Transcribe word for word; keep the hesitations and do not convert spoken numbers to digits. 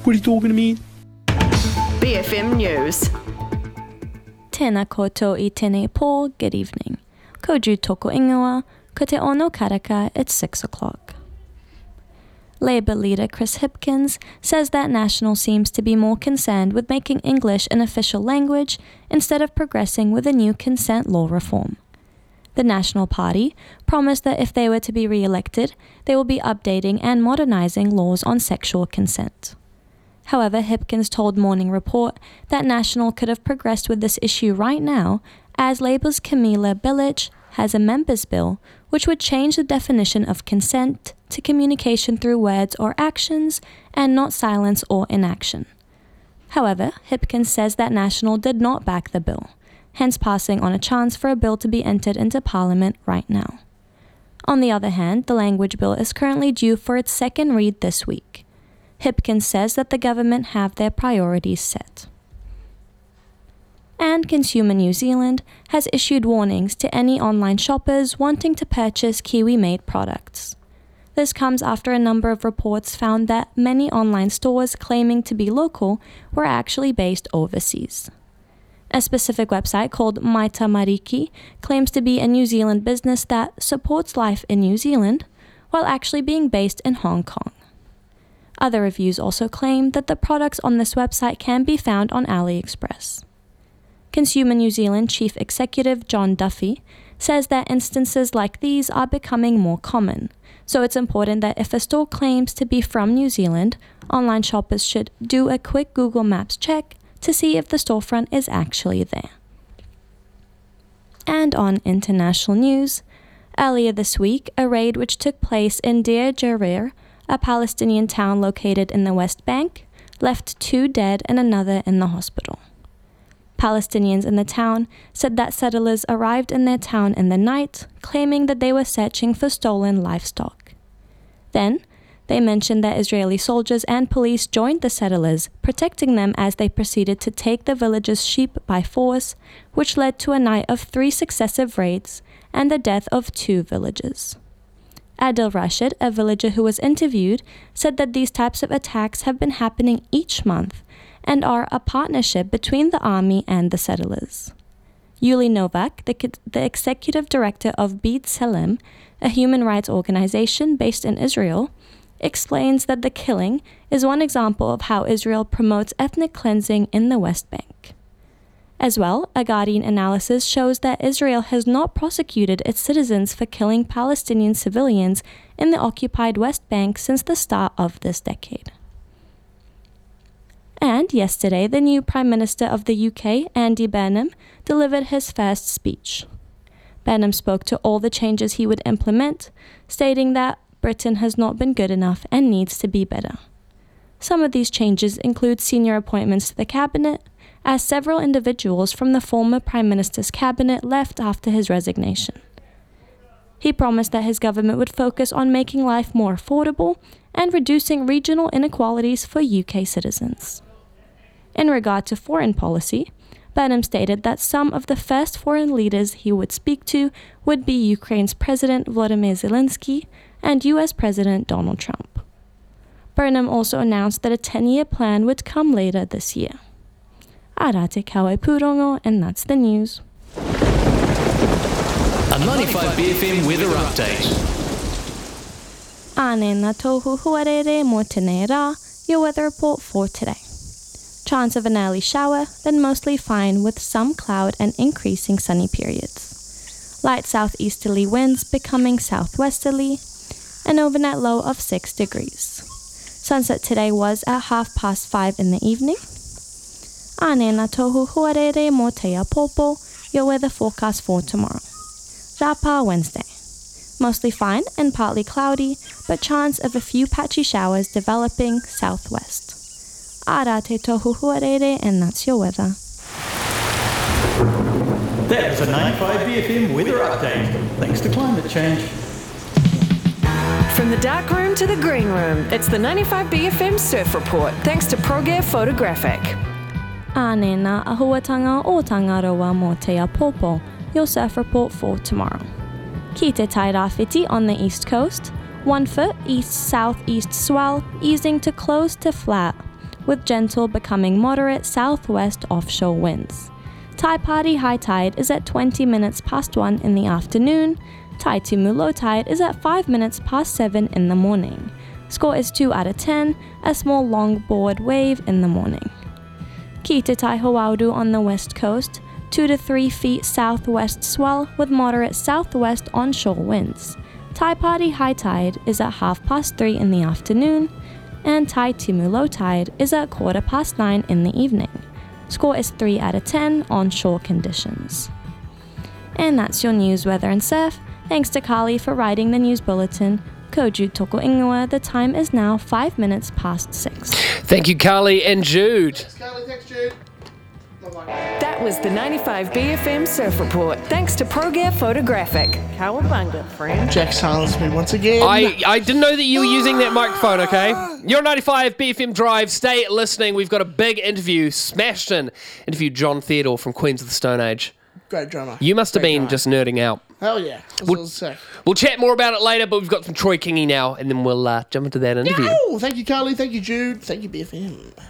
What are you talking to me? B F M News. Tēnā koutou I tēnei pō, good evening. Ko Ju toko ingoa, ko te ono karaka, it's six o'clock. Labour leader Chris Hipkins says that National seems to be more concerned with making English an official language instead of progressing with a new consent law reform. The National Party promised that if they were to be re-elected, they will be updating and modernising laws on sexual consent. However, Hipkins told Morning Report that National could have progressed with this issue right now, as Labour's Camilla Billich has a members' bill which would change the definition of consent to communication through words or actions and not silence or inaction. However, Hipkins says that National did not back the bill, hence passing on a chance for a bill to be entered into Parliament right now. On the other hand, the language bill is currently due for its second read this week. Hipkins says that the government have their priorities set. And Consumer New Zealand has issued warnings to any online shoppers wanting to purchase Kiwi-made products. This comes after a number of reports found that many online stores claiming to be local were actually based overseas. A specific website called Maita Mariki claims to be a New Zealand business that supports life in New Zealand while actually being based in Hong Kong. Other reviews also claim that the products on this website can be found on AliExpress. Consumer New Zealand Chief Executive John Duffy says that instances like these are becoming more common, so it's important that if a store claims to be from New Zealand, online shoppers should do a quick Google Maps check to see if the storefront is actually there. And on international news, earlier this week, a raid which took place in Deir Jarir, a Palestinian town located in the West Bank, left two dead and another in the hospital. Palestinians in the town said that settlers arrived in their town in the night, claiming that they were searching for stolen livestock. Then, they mentioned that Israeli soldiers and police joined the settlers, protecting them as they proceeded to take the village's sheep by force, which led to a night of three successive raids and the death of two villagers. Adil Rashid, a villager who was interviewed, said that these types of attacks have been happening each month and are a partnership between the army and the settlers. Yuli Novak, the, the executive director of Beit Salem, a human rights organization based in Israel, explains that the killing is one example of how Israel promotes ethnic cleansing in the West Bank. As well, a Guardian analysis shows that Israel has not prosecuted its citizens for killing Palestinian civilians in the occupied West Bank since the start of this decade. And yesterday, the new Prime Minister of the U K, Andy Burnham, delivered his first speech. Burnham spoke to all the changes he would implement, stating that Britain has not been good enough and needs to be better. Some of these changes include senior appointments to the cabinet, as several individuals from the former Prime Minister's cabinet left after his resignation. He promised that his government would focus on making life more affordable and reducing regional inequalities for U K citizens. In regard to foreign policy, Burnham stated that some of the first foreign leaders he would speak to would be Ukraine's President Volodymyr Zelensky and U S President Donald Trump. Burnham also announced that a ten-year plan would come later this year. Arate kawe purongo, and that's the news. A ninety-five B F M weather update. Ane na tohu huarere mo tēnei rā, your weather report for today. Chance of an early shower, then mostly fine with some cloud and increasing sunny periods. Light southeasterly winds becoming southwesterly, an overnight low of six degrees. Sunset today was at half past five in the evening. Ane na tohu huarere mo te apopo, your weather forecast for tomorrow. Rapa Wednesday. Mostly fine and partly cloudy, but chance of a few patchy showers developing southwest. Ara te tohu huarere, and that's your weather. That was a ninety-five B F M weather update, thanks to climate change. From the dark room to the green room, it's the ninety-five B F M Surf Report, thanks to ProGear Photographic. Ane na ahuatanga o Tangaroa mo te apopo, your surf report for tomorrow. Ki te tairawhiti on the east coast, one foot east-southeast swell easing to close to flat, with gentle becoming moderate southwest offshore winds. Tai Party high tide is at twenty minutes past one in the afternoon. Tai Tumu low tide is at five minutes past seven in the morning. Score is two out of ten, a small longboard wave in the morning. Ki te Tai Hauauru on the west coast, two to three feet southwest swell with moderate southwest onshore winds. Tai Party high tide is at half past three in the afternoon, and Tai Tumu low tide is at quarter past nine in the evening. Score is three out of ten onshore conditions. And that's your news, weather and surf. Thanks to Carly for writing the news bulletin. Ko Jude toko ingoa, the time is now five minutes past six. Thank you, Carly and Jude. Thanks, Carly. Thanks, Jude. That was the ninety-five B F M Surf Report, thanks to ProGear Photographic. Cowabunga, friend. Jack silenced me once again. I, I didn't know that you were using that microphone, okay? You're on ninety-five B F M Drive. Stay listening. We've got a big interview. Smashed in. Interviewed John Theodore from Queens of the Stone Age. Great drummer. You must have Great been drummer. just nerding out. Hell yeah. This We'll- was sick. We'll chat more about it later, but we've got some Troy Kingy now, and then we'll uh, jump into that interview. Ow! Thank you, Carly. Thank you, Jude. Thank you, B F M.